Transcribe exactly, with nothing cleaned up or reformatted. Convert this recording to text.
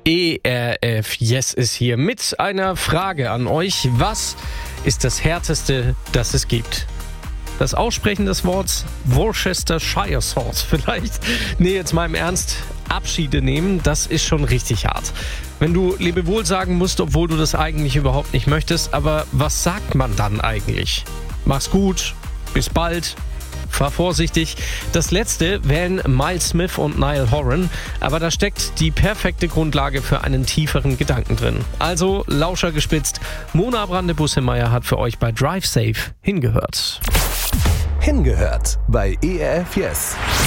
E R F Yes ist hier mit einer Frage an euch. Was ist das Härteste, das es gibt? Das Aussprechen des Wortes Worcestershire Sauce vielleicht? Nee, jetzt mal im Ernst. Abschiede nehmen, das ist schon richtig hart. Wenn du Lebewohl sagen musst, obwohl du das eigentlich überhaupt nicht möchtest, aber was sagt man dann eigentlich? Mach's gut, bis bald, fahr vorsichtig. Das letzte wählen Miles Smith und Niall Horan, aber da steckt die perfekte Grundlage für einen tieferen Gedanken drin. Also Lauscher gespitzt, Mona Brande-Bussemeier hat für euch bei Drive Safe hingehört. Hingehört bei E R F Yes.